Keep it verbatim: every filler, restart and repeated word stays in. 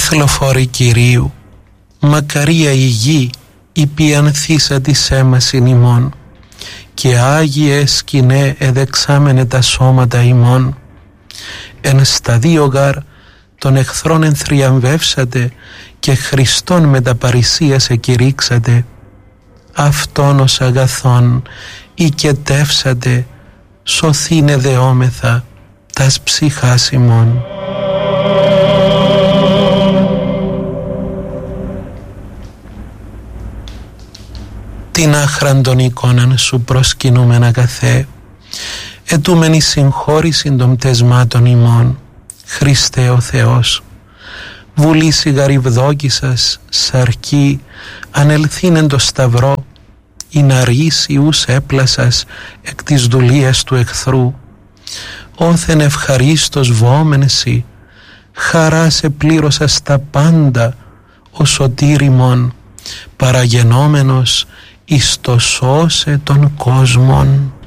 Αθλοφόροι Κυρίου, μακαρία η γη, υπιανθήσα της έμασιν ημών, και άγιε σκηνέ εδεξάμενε τα σώματα ημών. Εν σταδίο γάρ των εχθρών ενθριαμβεύσατε, και Χριστόν με τα παρησίας εκηρύξατε. Αυτόν ως αγαθόν οικετεύσατε, σωθήνε δεόμεθα τας ψυχάς ημών. Την άχραντον εικόναν σου προσκυνούμεν αγαθέ, ετούμεν η συγχώρηση των πτεσμάτων ημών. Χριστέ ο Θεός, βουλήσει γαριβδόκησας, σαρκή, ανελθήνεν το σταυρό, η ναρίς ιούς έπλασας εκ της δουλείας του εχθρού. Όθεν ευχαρίστως βόμενεσι, χαρά σε πλήρωσα στα πάντα, ο σωτήρ ημών, παραγενόμενος εις το σώσε των κόσμων.